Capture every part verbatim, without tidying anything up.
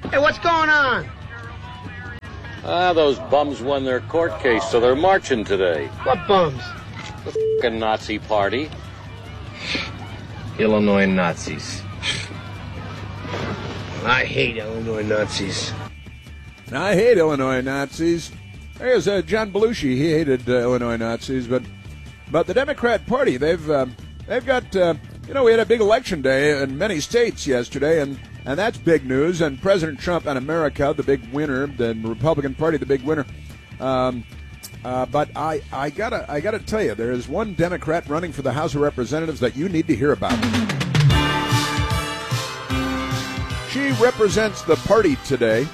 Hey, what's going on? Ah, those bums won their court case, so they're marching today. What bums? The f***ing Nazi party. Illinois Nazis. I hate Illinois Nazis. I hate Illinois Nazis. There's uh, John Belushi. He hated uh, Illinois Nazis, but but the Democrat Party, they've uh, they've got uh, you know we had a big election day in many states yesterday, and and that's big news. And President Trump and America, the big winner, the Republican Party, the big winner. Um, uh, but I I gotta I gotta tell you, there is one Democrat running for the House of Representatives that you need to hear about. She represents the party today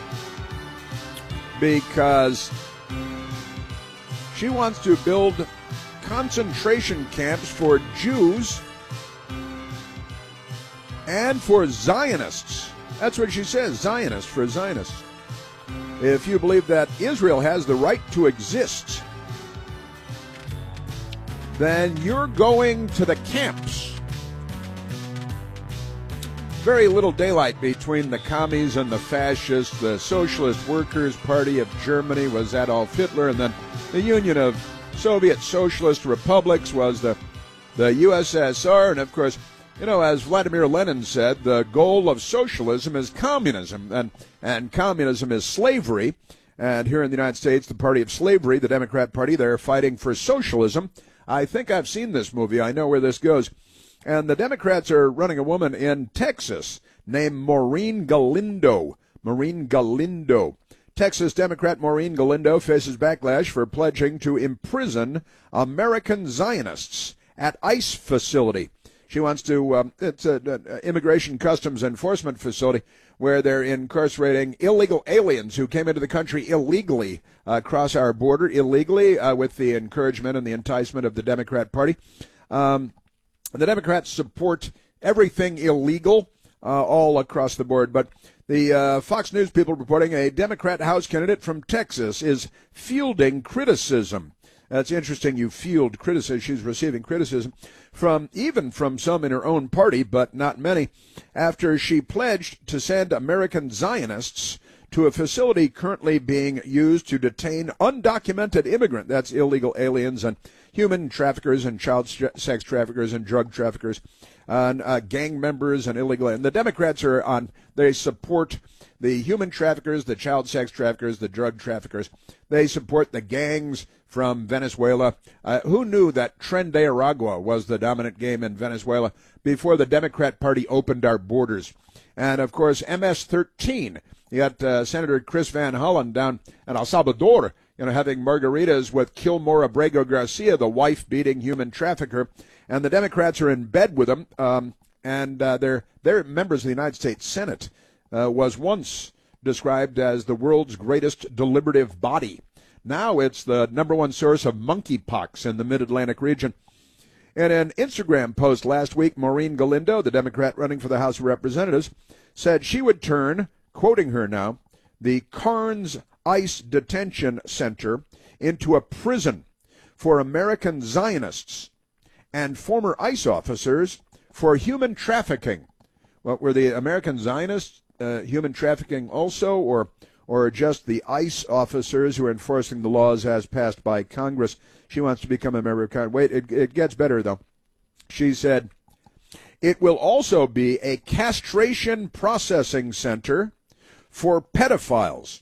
because she wants to build concentration camps for Jews and for Zionists. That's what she says, Zionists, for Zionists. If you believe that Israel has the right to exist, then you're going to the camps. Very little daylight between the commies and the fascists. The Socialist Workers' Party of Germany was Adolf Hitler, and then the Union of Soviet Socialist Republics was the, the U S S R. And, of course, you know, as Vladimir Lenin said, the goal of socialism is communism, and, and communism is slavery. And here in the United States, the party of slavery, the Democrat Party, they're fighting for socialism. I think I've seen this movie. I know where this goes. And the Democrats are running a woman in Texas named Maureen Galindo. Maureen Galindo. Texas Democrat Maureen Galindo faces backlash for pledging to imprison American Zionists at ICE facility. She wants to, um, it's an immigration customs enforcement facility where they're incarcerating illegal aliens who came into the country illegally, uh, across our border illegally, uh, with the encouragement and the enticement of the Democrat Party. Um, The Democrats support everything illegal uh, all across the board. But the uh, Fox News people reporting a Democrat House candidate from Texas is fielding criticism. That's interesting. You field criticism. She's receiving criticism from even from some in her own party, but not many, after she pledged to send American Zionists to a facility currently being used to detain undocumented immigrants. That's illegal aliens and human traffickers and child sex traffickers and drug traffickers, and uh, gang members and illegal. And the Democrats are on, they support the human traffickers, the child sex traffickers, the drug traffickers. They support the gangs from Venezuela. Uh, who knew that Tren de Aragua was the dominant game in Venezuela before the Democrat Party opened our borders? And, of course, M S thirteen. You got uh, Senator Chris Van Hollen down in El Salvador, you know, having margaritas with Kilmore Abrego Garcia, the wife-beating human trafficker. And the Democrats are in bed with him. Um, and uh, they're, they're members of the United States Senate. Uh, was once described as the world's greatest deliberative body. Now it's the number one source of monkeypox in the mid-Atlantic region. In an Instagram post last week, Maureen Galindo, the Democrat running for the House of Representatives, said she would turn, quoting her now, the Carnes ICE Detention Center into a prison for American Zionists and former ICE officers for human trafficking. What were the American Zionists uh, human trafficking also, or or just the ICE officers who are enforcing the laws as passed by Congress? She wants to become a member of Congress. Wait, it, it gets better, though. She said, it will also be a castration processing center for pedophiles,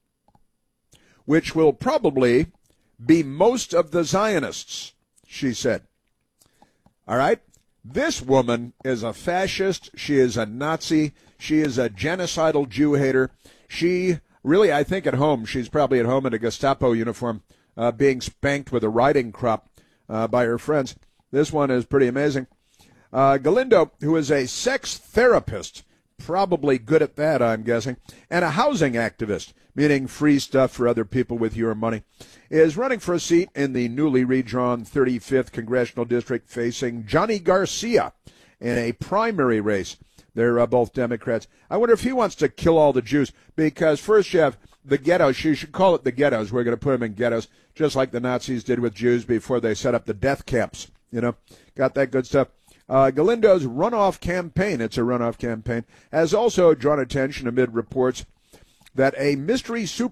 which will probably be most of the Zionists, she said. All right? This woman is a fascist. She is a Nazi. She is a genocidal Jew hater. She really, I think at home, she's probably at home in a Gestapo uniform, uh, being spanked with a riding crop uh, by her friends. This one is pretty amazing. Uh, Galindo, who is a sex therapist, probably good at that, I'm guessing, and a housing activist, meaning free stuff for other people with your money, is running for a seat in the newly redrawn thirty-fifth Congressional District facing Johnny Garcia in a primary race. They're uh, both Democrats. I wonder if he wants to kill all the Jews, because first you have the ghettos. She should call it the ghettos. We're going to put them in ghettos, just like the Nazis did with Jews before they set up the death camps. You know, got that good stuff. Uh, Galindo's runoff campaign, it's a runoff campaign, has also drawn attention amid reports that a mystery super